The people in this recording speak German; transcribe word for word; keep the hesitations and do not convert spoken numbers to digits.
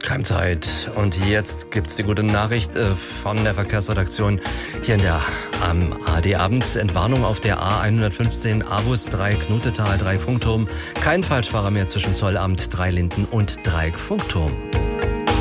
Cremezeit. Und jetzt gibt's die gute Nachricht äh, von der Verkehrsredaktion hier in der am A D Abend. Entwarnung auf der A hundertfünfzehn Abus drei Knutetal, drei Funkturm. Kein Falschfahrer mehr zwischen Zollamt, drei Linden und Dreieck Funkturm.